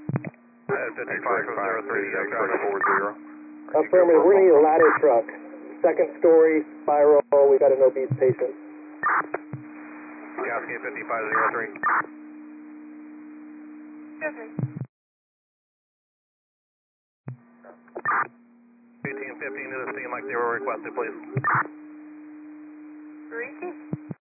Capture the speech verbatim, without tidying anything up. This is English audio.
fifty-five zero three, traffic four zero. Affirmative, we're going to need a ladder truck. Second story, spiral, we got an obese patient. Cascade fifty-five zero three. eighteen fifteen to the scene like they were requested, please. Three.